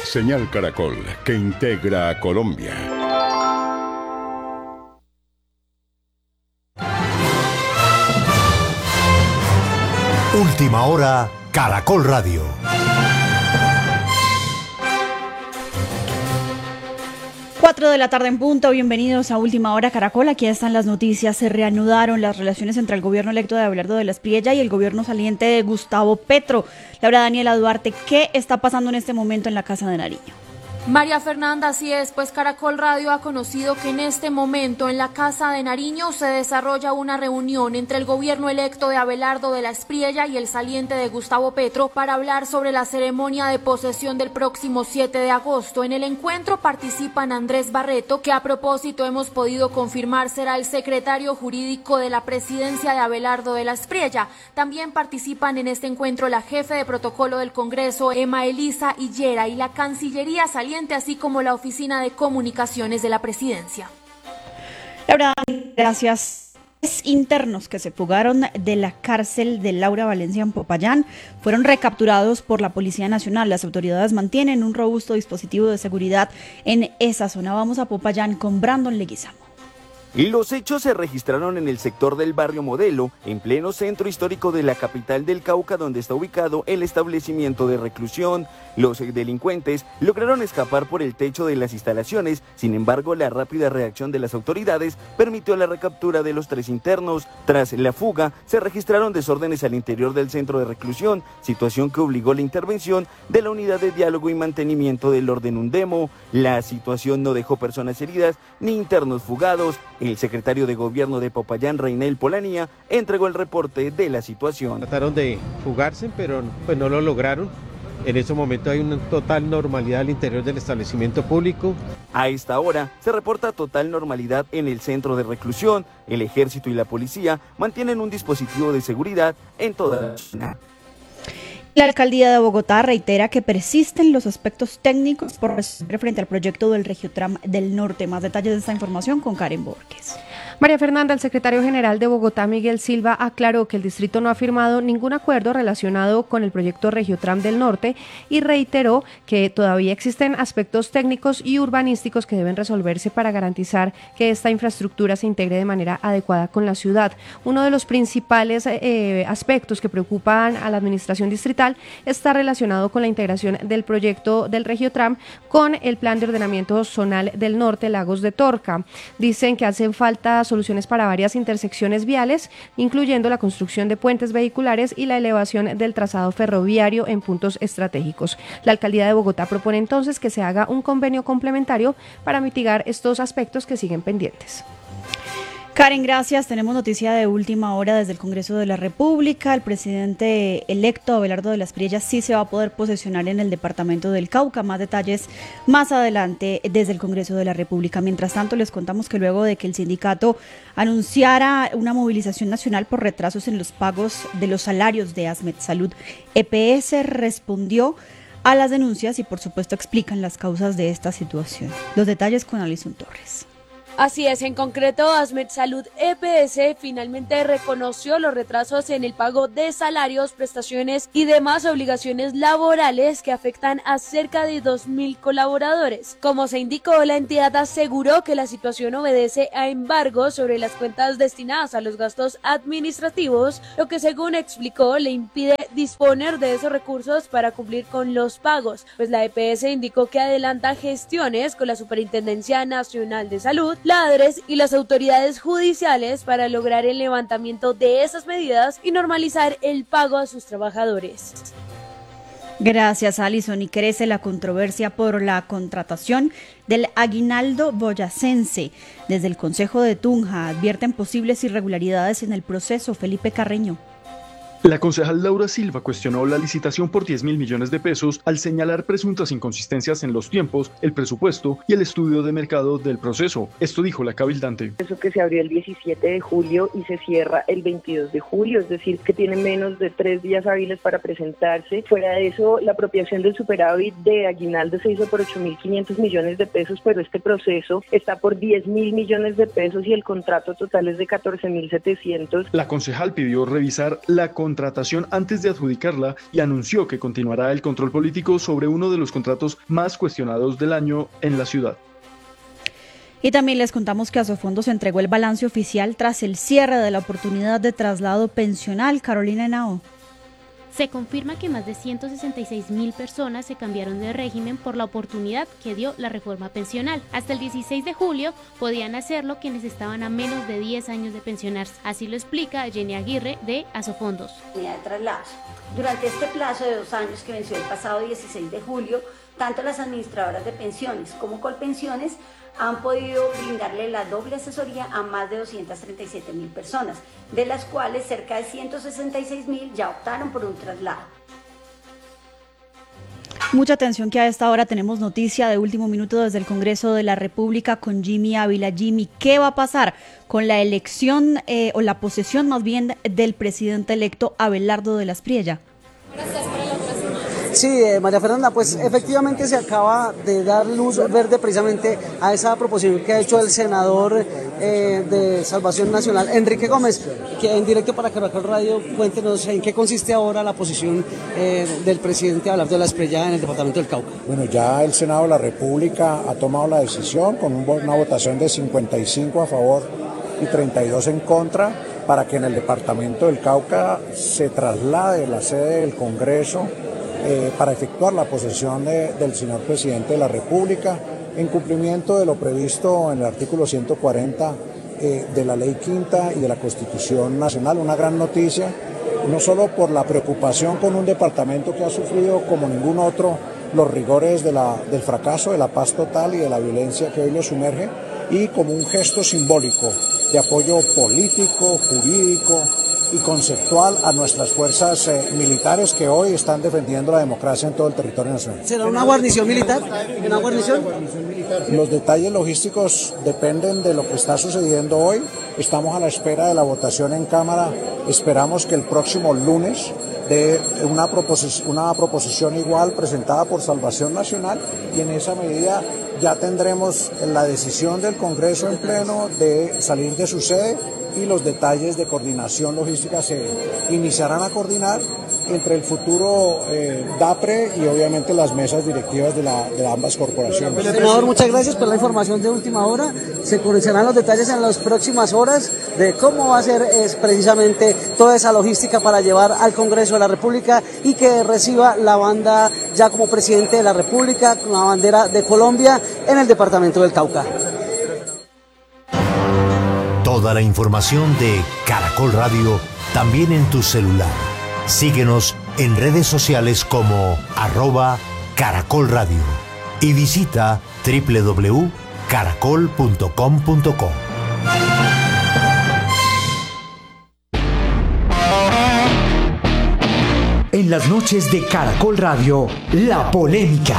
Señal Caracol, que integra a Colombia. Última hora, Caracol Radio. 4 de la tarde en punto, bienvenidos a Última Hora Caracol, aquí están las noticias. Se reanudaron las relaciones entre el gobierno electo de Abelardo de la Espriella y el gobierno saliente de Gustavo Petro. Laura Daniela Duarte, ¿qué está pasando en este momento en la Casa de Nariño? María Fernanda, así es, pues Caracol Radio ha conocido que en este momento en la Casa de Nariño se desarrolla una reunión entre el gobierno electo de Abelardo de la Espriella y el saliente de Gustavo Petro para hablar sobre la ceremonia de posesión del próximo 7 de agosto. En el encuentro participan Andrés Barreto, que a propósito hemos podido confirmar será el secretario jurídico de la presidencia de Abelardo de la Espriella. También participan en este encuentro la jefe de protocolo del Congreso, Emma Elisa Higuera, y la Cancillería saliente, así como la Oficina de Comunicaciones de la Presidencia. Laura, gracias. Internos que se fugaron de la cárcel de Laura Valencia en Popayán fueron recapturados por la Policía Nacional. Las autoridades mantienen un robusto dispositivo de seguridad en esa zona. Vamos a Popayán con Brandon Leguizamo. Los hechos se registraron en el sector del barrio Modelo, en pleno centro histórico de la capital del Cauca, donde está ubicado el establecimiento de reclusión. Los delincuentes lograron escapar por el techo de las instalaciones, sin embargo, la rápida reacción de las autoridades permitió la recaptura de los 3 internos. Tras la fuga, se registraron desórdenes al interior del centro de reclusión, situación que obligó la intervención de la Unidad de Diálogo y Mantenimiento del Orden UNDEMO. La situación no dejó personas heridas ni internos fugados. El secretario de Gobierno de Popayán, Reinel Polanía, entregó el reporte de la situación. Trataron de fugarse, pero pues no lo lograron. En ese momento hay una total normalidad al interior del establecimiento público. A esta hora se reporta total normalidad en el centro de reclusión. El ejército y la policía mantienen un dispositivo de seguridad en toda la zona. La alcaldía de Bogotá reitera que persisten los aspectos técnicos por resolver frente al proyecto del Regiotram del Norte. Más detalles de esta información con Karen Borges. María Fernanda, el secretario general de Bogotá, Miguel Silva, aclaró que el distrito no ha firmado ningún acuerdo relacionado con el proyecto Regiotram del Norte y reiteró que todavía existen aspectos técnicos y urbanísticos que deben resolverse para garantizar que esta infraestructura se integre de manera adecuada con la ciudad. Uno de los principales aspectos que preocupan a la administración distrital está relacionado con la integración del proyecto del Regiotram con el Plan de Ordenamiento Zonal del Norte, Lagos de Torca. Dicen que hacen falta soluciones para varias intersecciones viales, incluyendo la construcción de puentes vehiculares y la elevación del trazado ferroviario en puntos estratégicos. La alcaldía de Bogotá propone entonces que se haga un convenio complementario para mitigar estos aspectos que siguen pendientes. Karen, gracias. Tenemos noticia de última hora desde el Congreso de la República. El presidente electo Abelardo de la Espriella sí se va a poder posesionar en el departamento del Cauca. Más detalles más adelante desde el Congreso de la República. Mientras tanto, les contamos que luego de que el sindicato anunciara una movilización nacional por retrasos en los pagos de los salarios de ASMED Salud, EPS respondió a las denuncias y por supuesto explican las causas de esta situación. Los detalles con Alison Torres. Así es, en concreto, ASMED Salud EPS finalmente reconoció los retrasos en el pago de salarios, prestaciones y demás obligaciones laborales que afectan a cerca de 2.000 colaboradores. Como se indicó, la entidad aseguró que la situación obedece a embargos sobre las cuentas destinadas a los gastos administrativos, lo que según explicó le impide disponer de esos recursos para cumplir con los pagos, pues la EPS indicó que adelanta gestiones con la Superintendencia Nacional de Salud, la ADRES y las autoridades judiciales para lograr el levantamiento de esas medidas y normalizar el pago a sus trabajadores. Gracias, Alison. Y crece la controversia por la contratación del aguinaldo boyacense. Desde el Consejo de Tunja advierten posibles irregularidades en el proceso. Felipe Carreño. La concejal Laura Silva cuestionó la licitación por 10.000 millones de pesos al señalar presuntas inconsistencias en los tiempos, el presupuesto y el estudio de mercado del proceso. Esto dijo la cabildante. Eso que se abrió el 17 de julio y se cierra el 22 de julio, es decir, que tiene menos de 3 días hábiles para presentarse. Fuera de eso, la apropiación del superávit de aguinaldo se hizo por 8.500 millones de pesos, pero este proceso está por 10.000 millones de pesos y el contrato total es de 14.700. La concejal pidió revisar la contratación contratación antes de adjudicarla y anunció que continuará el control político sobre uno de los contratos más cuestionados del año en la ciudad. Y también les contamos que Asofondos entregó el balance oficial tras el cierre de la oportunidad de traslado pensional. Carolina Henao. Se confirma que más de 166.000 personas se cambiaron de régimen por la oportunidad que dio la reforma pensional. Hasta el 16 de julio podían hacerlo quienes estaban a menos de 10 años de pensionarse. Así lo explica Jenny Aguirre de Asofondos. De traslados. Durante este plazo de 2 años que venció el pasado 16 de julio, tanto las administradoras de pensiones como Colpensiones han podido brindarle la doble asesoría a más de 237.000 personas, de las cuales cerca de 166.000 ya optaron por un traslado. Mucha atención que a esta hora tenemos noticia de último minuto desde el Congreso de la República con Jimmy Ávila. Jimmy, ¿qué va a pasar con la elección o la posesión más bien del presidente electo Abelardo de la Espriella? Sí, María Fernanda, pues efectivamente se acaba de dar luz verde precisamente a esa proposición que ha hecho el senador de Salvación Nacional, Enrique Gómez, que en directo para Caracol Radio, cuéntenos en qué consiste ahora la posición del presidente Abelardo de la Espriella en el departamento del Cauca. Bueno, ya el Senado de la República ha tomado la decisión con una votación de 55 a favor y 32 en contra para que en el departamento del Cauca se traslade la sede del Congreso para efectuar la posesión del señor presidente de la República en cumplimiento de lo previsto en el artículo 140 de la Ley Quinta y de la Constitución Nacional. Una gran noticia, no solo por la preocupación con un departamento que ha sufrido como ningún otro los rigores del fracaso, de la paz total y de la violencia que hoy lo sumerge, y como un gesto simbólico de apoyo político, jurídico y conceptual a nuestras fuerzas militares que hoy están defendiendo la democracia en todo el territorio nacional. ¿Será una guarnición militar? ¿Una guarnición? Los detalles logísticos dependen de lo que está sucediendo hoy. Estamos a la espera de la votación en Cámara. Esperamos que el próximo lunes de una proposición igual presentada por Salvación Nacional, y en esa medida ya tendremos la decisión del Congreso en pleno de salir de su sede, y los detalles de coordinación logística se iniciarán a coordinar entre el futuro DAPRE y obviamente las mesas directivas de ambas corporaciones. Senador, muchas gracias por la información de última hora. Se conocerán los detalles en las próximas horas de cómo va a ser precisamente toda esa logística para llevar al Congreso de la República y que reciba la banda ya como presidente de la República con la bandera de Colombia en el departamento del Cauca. Toda la información de Caracol Radio también en tu celular. Síguenos en redes sociales como @Caracol Radio y visita www.caracol.com.co. En las noches de Caracol Radio, la polémica.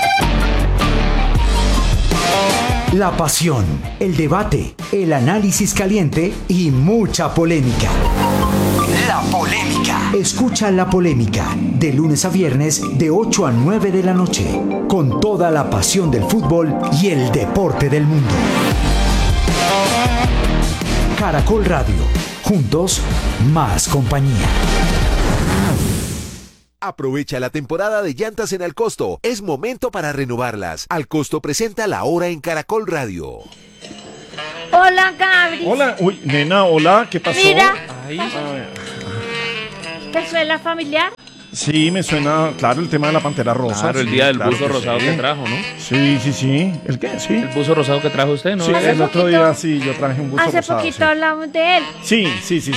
La pasión, el debate, el análisis caliente y mucha polémica. La polémica. Escucha La Polémica de lunes a viernes de 8 a 9 de la noche, con toda la pasión del fútbol y el deporte del mundo. Caracol Radio, juntos, más compañía. Aprovecha la temporada de llantas en Al Costo. Es momento para renovarlas. Al Costo presenta La Hora en Caracol Radio. Hola, Gabri. Hola, uy, nena, hola, ¿qué pasó? Mira. Ay. ¿Te suena familiar? Sí, me suena, claro, el tema de la Pantera Rosa. Claro, el día del buzo rosado que trajo, ¿no? Sí. ¿El qué? Sí. El buzo rosado que trajo usted, ¿no? Sí, el otro día sí, yo traje un buzo rosado. Hace poquito hablamos de él. Sí.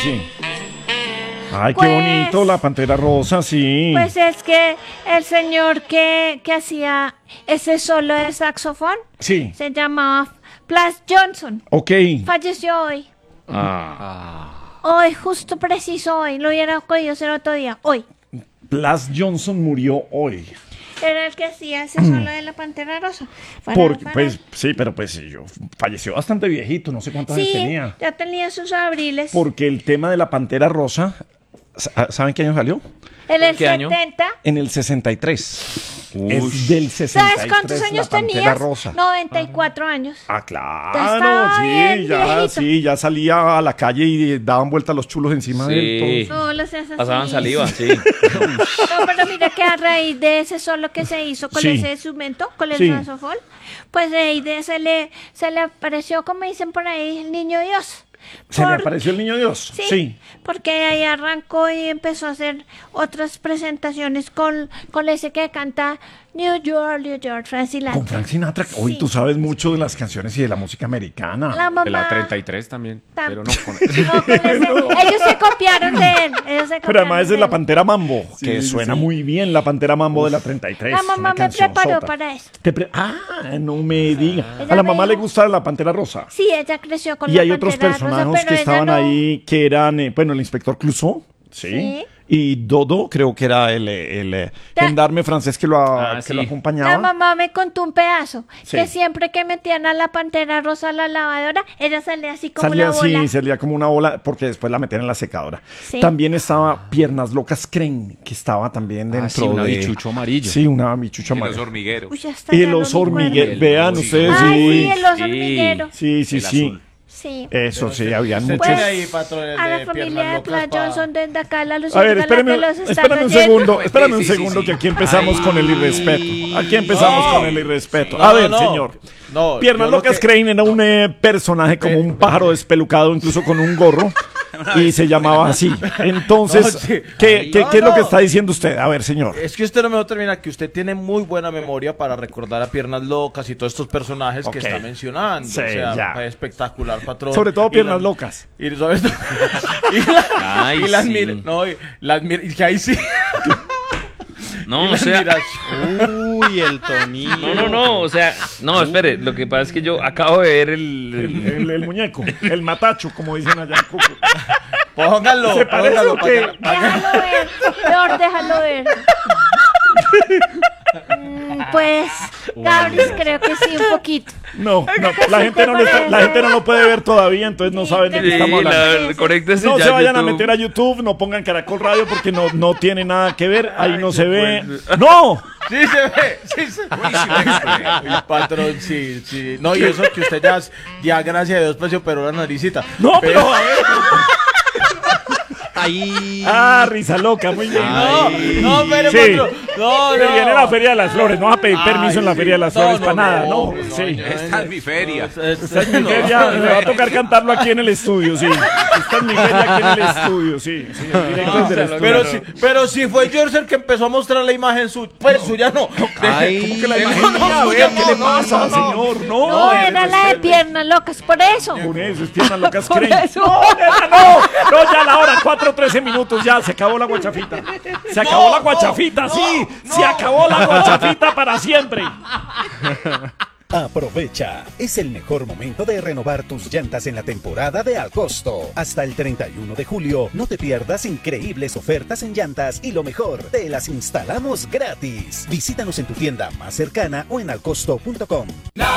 Ay, Pues, qué bonito, la Pantera Rosa, sí. Pues es que el señor que hacía ese solo de saxofón, sí, se llamaba Plas Johnson. Ok. Falleció hoy. Hoy, justo preciso hoy. Lo hubiera podido hacer otro día. Hoy. Plas Johnson murió hoy. Era el que hacía ese solo de la Pantera Rosa. Pues sí, pero pues yo falleció bastante viejito, no sé cuántos años tenía. Ya tenía sus abriles. Porque el tema de la Pantera Rosa ¿Saben qué año salió? En el ¿Qué 70. año? En el 63. Es del 63. ¿Sabes cuántos años La Pantera tenías? Rosa. 94 años. Ah, Ya claro, estaba bien viejito. ya salía a la calle y daban vuelta los chulos encima de él. Sí. No, lo seas así. Pasaban saliva, sí. No, pero mira que a raíz de ese solo que se hizo con Sí. ese instrumento, con el Sí. saxofón, pues de ahí se le apareció, como dicen por ahí, el niño Dios. ¿Se le apareció el niño Dios? Sí, porque ahí arrancó y empezó a hacer otras presentaciones con ese que canta New York, Frank Sinatra. Con Frank Sinatra. Hoy tú sabes mucho de las canciones y de la música americana. La mamá. De la 33 también. Pero no con No, con ellos se copiaron de él. Pero además esa es la Pantera Mambo, que Sí, suena sí. muy bien, la Pantera Mambo de la 33. La mamá una me canción preparó sota. para eso. No me diga. Ella A la me mamá le dijo- gusta la Pantera Rosa. Sí, ella creció con Y la hay otros Pantera Rosa, personajes pero que ella estaban no. ahí, que eran, bueno, el inspector Clouseau, ¿sí? Y Dodo, creo que era el gendarme francés que lo acompañaba. La mamá me contó un pedazo, Sí. que siempre que metían a la Pantera Rosa a la lavadora, ella salía así como Salía una bola. así, salía como una bola, porque después la metían en la secadora. Sí. También estaba Piernas Locas Crane, que estaba también dentro sí, una de... bichucho amarillo. Sí, una bichucho Y los amarillo. hormigueros. Uy, hasta Y ya los no me acuerdo. hormigueros, vean ustedes, Ay, sí. sí, el oso hormiguero. Sí, sí, El sí. azul. Sí. Eso sí, habían ¿Usted muchos. tiene ahí patrones A la de familia piernas de locas Plan pa- Johnson desde acá, la luz A ver, espérame un Sí, sí, segundo, sí. que aquí empezamos Ay. con el irrespeto. Aquí empezamos No. con el irrespeto. No, A ver, no. señor. No, Piernas yo lo Locas que- Crane era un personaje como un pájaro despelucado, incluso con un gorro, y se llamaba así. Entonces, No, sí. ¿qué No, es lo que no. está diciendo usted? A ver, señor. Es que usted no me va a terminar, que usted tiene muy buena memoria para recordar a Piernas Locas y todos estos personajes Ok. que está mencionando. Sí, o sea, ya. fue espectacular, patrón. Sobre todo Y Piernas las- Locas. Y, sobre todo- Ay, y las sí. mira, no, y las mira, y que ahí sí. No, Y o las sea. miras. Uy, el tonillo. No, o sea, no, espere, lo que pasa es que yo acabo de ver el El muñeco, el matacho, como dicen allá en Cúcuta. Póngalo, ¿Se parece póngalo o para qué? que- Déjalo ver, peor, déjalo ver. Pues, Gabris, creo que sí, un poquito. No, la gente no lo puede ver todavía, entonces no saben de qué estamos hablando. conéctese No ya se a vayan a YouTube. meter a YouTube, no pongan Caracol Radio porque no tiene nada que ver, ahí no se ve. ¡No! Sí se ve, sí se ve. El patrón, sí, sí. No, y eso que usted ya gracias a Dios, pues se operó la naricita. No, pero a ver. Ahí. Ah, risa loca, muy bien. No, pero Sí. patrón. No, Se no. viene la Feria de las Flores, no vas a pedir permiso en la Feria de las Flores para nada, no. no, Sí. Esta es mi feria. Esta es mi feria, me va a tocar cantarlo aquí en el estudio, sí. Esta es mi feria aquí en el estudio, sí. Directo desde el estudio. Pero si fue George el que empezó a mostrar la imagen pues suya no. ¿Cómo que la imagen mía? A ver, suya ¿qué le pasa, señor? No, era la de Piernas Locas, por eso. Con eso, es Piernas Locas Por Crane. eso. No, ya la hora, 4:13 minutos, ya, se acabó la guachafita. Se acabó la guachafita, sí, se acabó la guachafita para siempre. Aprovecha, es el mejor momento de renovar tus llantas en la temporada de Al Costo. Hasta el 31 de julio, no te pierdas increíbles ofertas en llantas y lo mejor, te las instalamos gratis. Visítanos en tu tienda más cercana o en alcosto.com. La